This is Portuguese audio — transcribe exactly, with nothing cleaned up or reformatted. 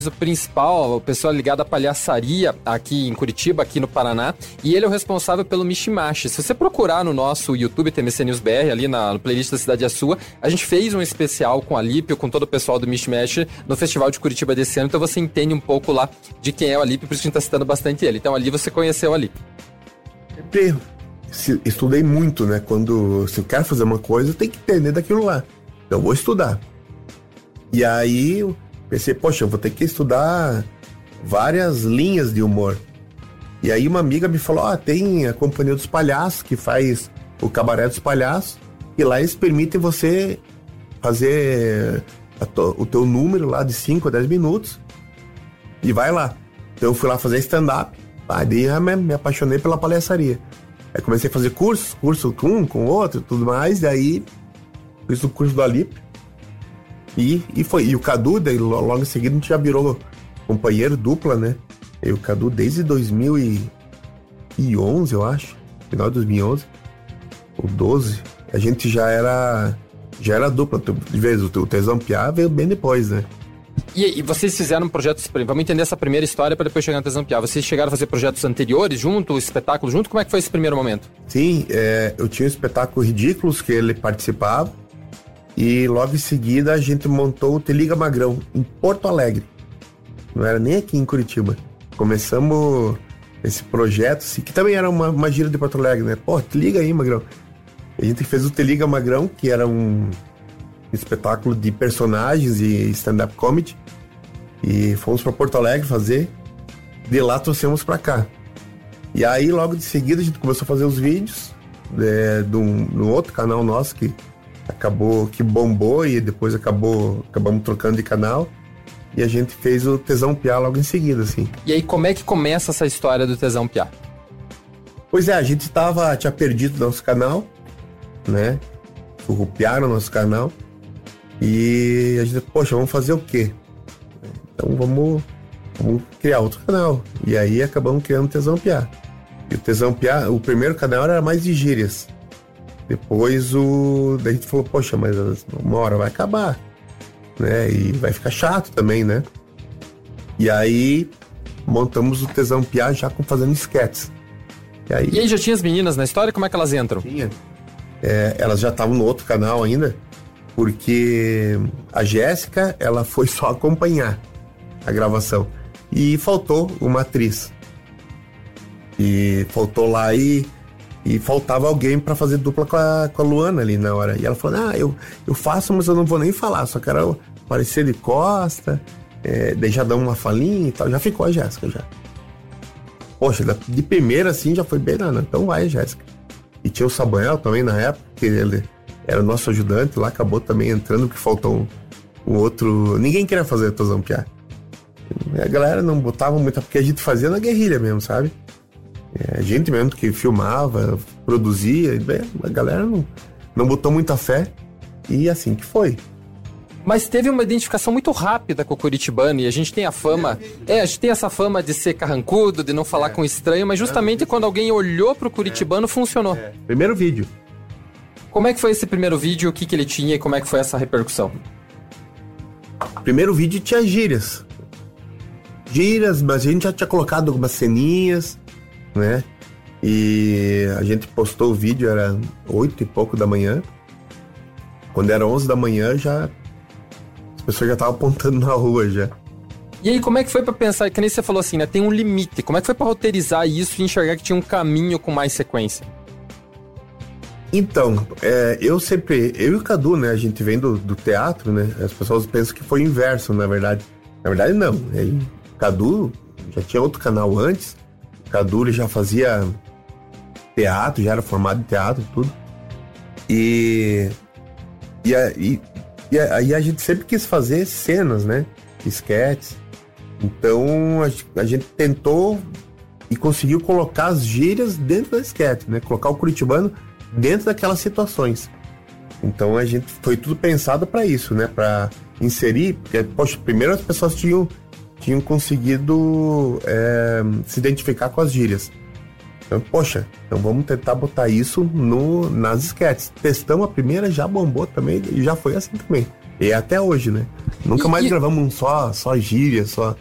o principal, o pessoal ligado à palhaçaria aqui em Curitiba, aqui no Paraná, e ele é o responsável pelo Mishimashi. Se você procurar no nosso YouTube, T M C News B R, ali na, no playlist da Cidade é Sua, a gente fez um especial com a Alípio, com todo o pessoal do Mishimashi no Festival de Curitiba desse ano, então você entende um pouco lá de quem é o Alípio, por isso que a gente tá citando bastante ele. Então ali você conheceu o Alípio. Sempre estudei muito, né? Quando se eu quero fazer uma coisa, eu tenho que entender daquilo lá. Então eu vou estudar. E aí eu pensei, poxa, eu vou ter que estudar várias linhas de humor. E aí uma amiga me falou, ó, oh, tem a Companhia dos Palhaços, que faz o Cabaré dos Palhaços, e lá eles permitem você fazer to, o teu número lá de cinco a dez minutos, e vai lá. Então eu fui lá fazer stand-up, aí eu me, me apaixonei pela palhaçaria. Aí comecei a fazer cursos, curso com um, com outro, tudo mais, e aí fiz o curso do Alípio. E, e foi. E o Cadu, daí, logo em seguida, a gente já virou companheiro dupla, né? E o Cadu desde dois mil e onze, eu acho. Final de dois mil e onze. Ou doze. A gente já era. Já era dupla. De vez, o Tesão Piá veio bem depois, né? E, e vocês fizeram projetos. Vamos entender essa primeira história para depois chegar no Tesão Piá. Vocês chegaram a fazer projetos anteriores junto, espetáculo junto? Como é que foi esse primeiro momento? Sim, é, eu tinha um espetáculo Ridículos que ele participava. E logo em seguida a gente montou o Te Liga Magrão, em Porto Alegre. Não era nem aqui em Curitiba. Começamos esse projeto, assim, que também era uma, uma gira de Porto Alegre, né? Pô, te liga aí, Magrão. A gente fez o Te Liga Magrão, que era um espetáculo de personagens e stand-up comedy. E fomos para Porto Alegre fazer. De lá trouxemos para cá. E aí logo de seguida a gente começou a fazer os vídeos é, de um, de um outro canal nosso que acabou, que bombou, e depois acabou, acabamos trocando de canal, e a gente fez o Tesão Piá logo em seguida, assim. E aí, como é que começa essa história do Tesão Piá? Pois é, a gente tava, tinha perdido o nosso canal, né, surrupiaram o nosso canal, e a gente, poxa, vamos fazer o quê? Então vamos, vamos criar outro canal, e aí acabamos criando o Tesão Piá. E o Tesão Piá, o primeiro canal era mais de gírias. Depois o... daí a gente falou, poxa, mas uma hora vai acabar, né? E vai ficar chato também, né? E aí montamos o Tesão Piá já com fazendo esquetes. E aí... e aí já tinha as meninas na história? Como é que elas entram? Tinha. É, elas já estavam no outro canal ainda, porque a Jéssica, ela foi só acompanhar a gravação. E faltou uma atriz. E faltou lá e... E faltava alguém pra fazer dupla com a, com a Luana ali na hora. E ela falou, ah, eu, eu faço, mas eu não vou nem falar, só quero aparecer de costa, é, daí já dá uma falinha e tal. Já ficou a Jéssica, já. Poxa, de primeira assim já foi bem, não, então vai, Jéssica. E tinha o Samuel também na época, que ele era o nosso ajudante, lá acabou também entrando, porque faltou um, um outro... Ninguém queria fazer o Tesão Piá. A galera não botava muito, porque a gente fazia na guerrilha mesmo, sabe? É, a gente mesmo que filmava, produzia, a galera não, não botou muita fé, e assim que foi. Mas teve uma identificação muito rápida com o curitibano, e a gente tem a fama, é, a gente tem essa fama de ser carrancudo, de não falar é. com estranho, mas justamente é. quando alguém olhou pro curitibano, é. funcionou. É. Primeiro vídeo. Como é que foi esse primeiro vídeo, o que que ele tinha e como é que foi essa repercussão? Primeiro vídeo tinha gírias. Gírias, mas a gente já tinha colocado algumas ceninhas, né? E a gente postou o vídeo, era oito e pouco da manhã. Quando era onze da manhã, já as pessoas já estavam apontando na rua já. E aí, como é que foi pra pensar, que nem você falou assim, né? Tem um limite. Como é que foi pra roteirizar isso e enxergar que tinha um caminho com mais sequência? Então, é, eu sempre... Eu e o Cadu, né? A gente vem do, do teatro, né? As pessoas pensam que foi o inverso, na verdade. Na verdade, não. Ele, o Cadu já tinha outro canal antes. O Cadu ele já fazia teatro, já era formado em teatro e tudo. E... E, e, e aí a gente sempre quis fazer cenas, né? Esquetes. Então a, a gente tentou e conseguiu colocar as gírias dentro da esquete, né? Colocar o curitibano dentro daquelas situações. Então a gente foi tudo pensado para isso, né? Para inserir, porque, poxa, primeiro as pessoas tinham, tinham conseguido é, se identificar com as gírias. Então, poxa, então vamos tentar botar isso no, nas esquetes. Testamos a primeira, já bombou também, e já foi assim também. E até hoje, né? Nunca E- mais e- gravamos um só, só gíria, só.